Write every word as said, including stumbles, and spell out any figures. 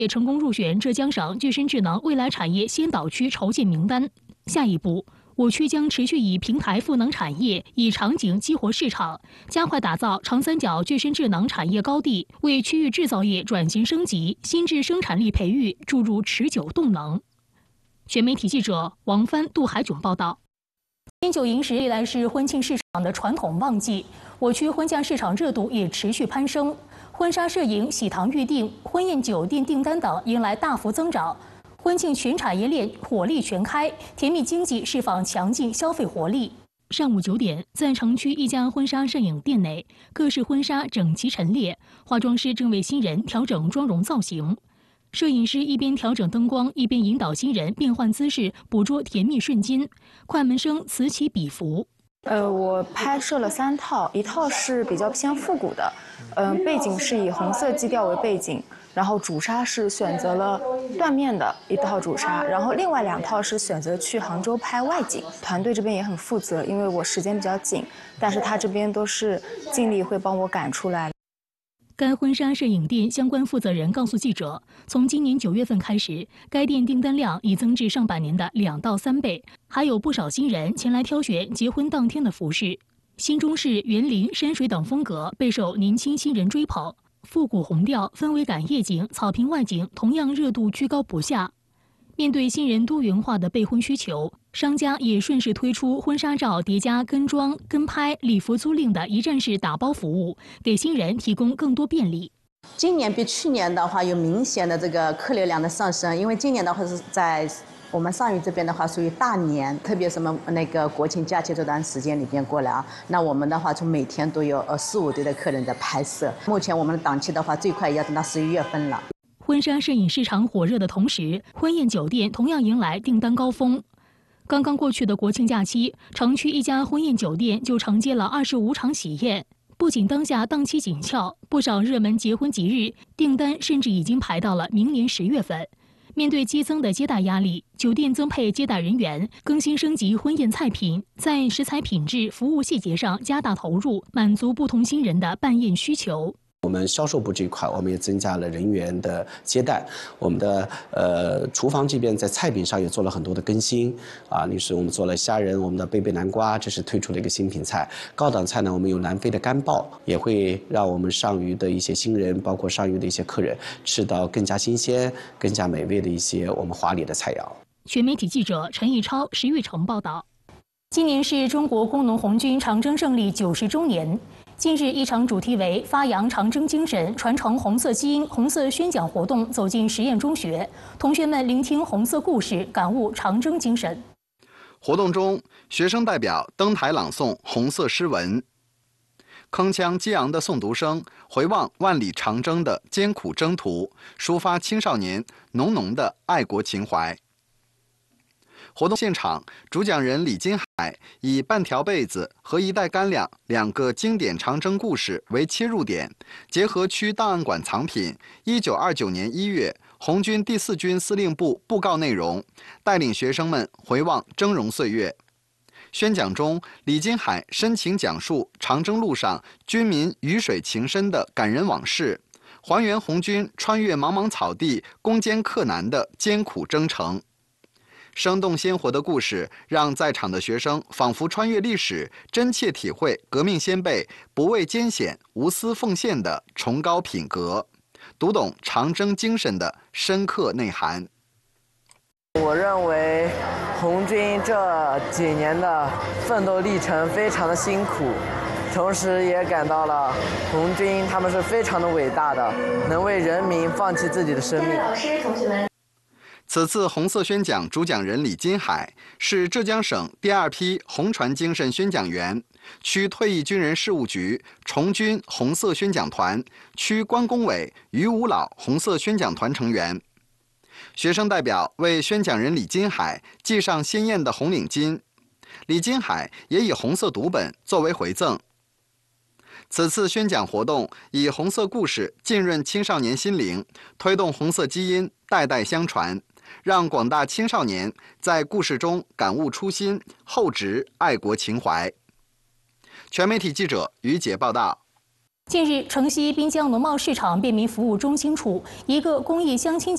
也成功入选浙江省具身智能未来产业先导区筹建名单。下一步，我区将持续以平台赋能产业，以场景激活市场，加快打造长三角具身智能产业高地，为区域制造业转型升级、新质生产力培育注入持久动能。全媒体记者王帆、杜海炯报道。烟酒银时历来是婚庆市场的传统旺季，我区婚嫁市场热度也持续攀升。婚纱摄影、喜糖预订、婚宴酒店订单等迎来大幅增长，婚庆全产业链火力全开，甜蜜经济释放强劲消费活力。上午九点，在城区一家婚纱摄影店内，各式婚纱整齐陈列，化妆师正为新人调整妆容造型。摄影师一边调整灯光，一边引导新人变换姿势，捕捉甜蜜瞬间。快门声此起彼伏。 呃，我拍摄了三套，一套是比较偏复古的，嗯、呃，背景是以红色基调为背景，然后主纱是选择了缎面的一套主纱，然后另外两套是选择去杭州拍外景。团队这边也很负责，因为我时间比较紧，但是他这边都是尽力会帮我赶出来。 该婚纱摄影店相关负责人告诉记者，从今年九月份开始，该店订单量已增至上半年的两到三倍，还有不少新人前来挑选结婚当天的服饰。新中式、园林、山水等风格备受年轻新人追捧，复古红调、氛围感夜景、草坪外景同样热度居高不下。面对新人多元化的备婚需求，商家也顺势推出婚纱照叠加跟妆、跟拍、礼服租赁的一站式打包服务，给新人提供更多便利。 今年比去年的话有明显的这个客流量的上升，因为今年的话是在我们上虞这边的话属于大年，特别什么那个国庆假期这段时间里边过来啊，那我们的话从每天都有呃四五对的客人在拍摄。目前我们的档期的话最快要等到十一月份了。 婚纱摄影市场火热的同时，婚宴酒店同样迎来订单高峰。刚刚过去的国庆假期，城区一家婚宴酒店就承接了二十五场喜宴。不仅当下档期紧俏，不少热门结婚吉日订单甚至已经排到了明年十月份。面对激增的接待压力，酒店增配接待人员，更新升级婚宴菜品，在食材品质、服务细节上加大投入，满足不同新人的办宴需求。 我们销售部这一块，我们也增加了人员的接待。我们的呃厨房这边在菜品上也做了很多的更新啊，你是我们做了虾仁，我们的贝贝南瓜，这是推出了一个新品菜。高档菜呢，我们有南非的干鲍，也会让我们上虞的一些新人，包括上虞的一些客人，吃到更加新鲜、更加美味的一些我们华丽的菜肴。 全媒体记者陈毅超、石玉成报道。今年是中国工农红军长征胜利九十周年。近日，一场主题为“发扬长征精神，传承红色基因”红色宣讲活动走进实验中学，同学们聆听红色故事，感悟长征精神。 活动中，学生代表登台朗诵红色诗文，铿锵激昂的诵读声回望万里长征的艰苦征途，抒发青少年浓浓的爱国情怀。活动现场，主讲人李金海以半条被子和一袋干粮两个经典长征故事为切入点，结合区档案馆藏品一九二九年一月红军第四军司令部布告内容，带领学生们回望峥嵘岁月。宣讲中，李金海深情讲述长征路上军民鱼水情深的感人往事，还原红军穿越茫茫草地、攻坚克难的艰苦征程。生动鲜活的故事让在场的学生仿佛穿越历史，真切体会革命先辈不畏艰险、无私奉献的崇高品格，读懂长征精神的深刻内涵。 我认为红军这几年的奋斗历程非常的辛苦，同时也感到了红军他们是非常的伟大的，能为人民放弃自己的生命。 老师、同学们。此次红色宣讲主讲人李金海是浙江省第二批红传精神宣讲员，区退役军人事务局重军红色宣讲团、区关工委余五老红色宣讲团成员。学生代表为宣讲人李金海系上鲜艳的红领巾，李金海也以红色读本作为回赠。此次宣讲活动以红色故事浸润青少年心灵，推动红色基因代代相传，让广大青少年在故事中感悟初心，厚植爱国情怀。全媒体记者于杰报道。近日，城西滨江农贸市场便民服务中心处一个公益相亲